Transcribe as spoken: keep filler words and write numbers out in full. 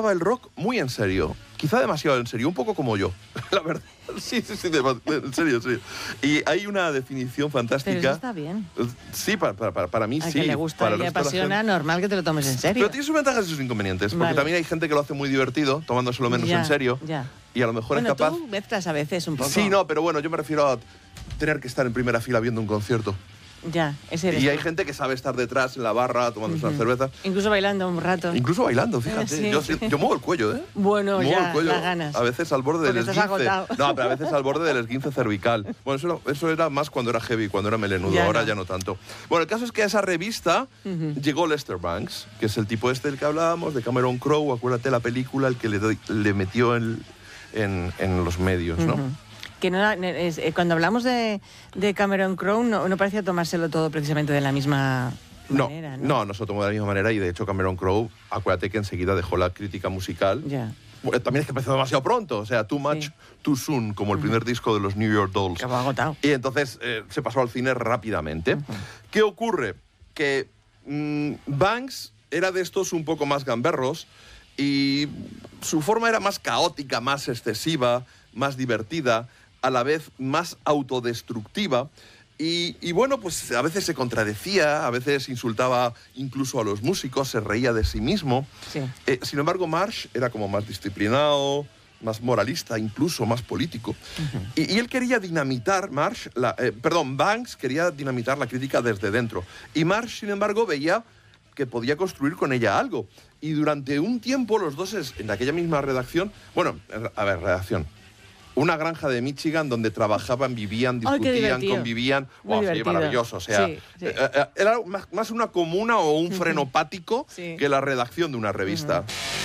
tomaba el rock muy en serio. Quizá demasiado en serio, un poco como yo, la verdad. Sí, sí, sí, en serio, en serio. Y hay una definición fantástica. Pero eso está bien. Sí, para, para, para mí Al sí. que le gusta para y le apasiona, normal que te lo tomes en serio. Pero tiene sus ventajas y sus inconvenientes, porque Vale. también hay gente que lo hace muy divertido, tomándoselo menos Ya, en serio. ya. Y a lo mejor Bueno, es capaz... tú mezclas a veces un poco. Sí, no, pero bueno, yo me refiero a tener que estar en primera fila viendo un concierto. Ya, ese eres Y tú. hay gente que sabe estar detrás en la barra tomándose Ujú. unas cervezas. Incluso bailando un rato. Incluso bailando, fíjate. Sí. Yo, sí- yo muevo el cuello, ¿eh? Bueno, muevo ya, el cuello. las ganas. A veces al borde Porque del estás esguince. agotado. No, pero a veces al borde del esguince cervical. Bueno, eso, era- eso era más cuando era heavy, cuando era melenudo. Ya Ahora no. ya no tanto. Bueno, el caso es que a esa revista Ujú. llegó Lester Banks, que es el tipo este del que hablábamos, de Cameron Crowe. Acuérdate la película, el que le, doy- le metió en, en, en los medios, ¿no? Ujú. Que no, era- es- eh, cuando hablamos de, de Cameron Crowe, no, no parecía tomárselo todo precisamente de la misma No, manera, ¿no? no, no se lo tomó de la misma manera y de hecho Cameron Crowe, acuérdate que enseguida dejó la crítica musical. Ya. Bueno, también es que empezó demasiado pronto, o sea, Too Much, Sí. Too Soon, como el primer disco de los New York Dolls. Acabó agotado. Y entonces eh, se pasó al cine rápidamente. ¿Qué ocurre? Que mm, Banks era de estos un poco más gamberros y su forma era más caótica, más excesiva, más divertida, a la vez más autodestructiva. Y, y bueno, pues a veces se contradecía, a veces insultaba incluso a los músicos, se reía de sí mismo. Sí. Eh, sin embargo, Marsh era como más disciplinado, más moralista, incluso más político. y, y él quería dinamitar, Marsh, la, eh, perdón, Banks quería dinamitar la crítica desde dentro. Y Marsh, sin embargo, veía que podía construir con ella algo. Y durante un tiempo los dos es- en aquella misma redacción, bueno, a ver, redacción, una granja de Michigan donde trabajaban, vivían, Ay, qué discutían, divertido. convivían. Muy Wow, sí, divertido. maravilloso. O sea, Sí, sí. eh, eh, era más, más una comuna o un frenopático Sí. que la redacción de una revista.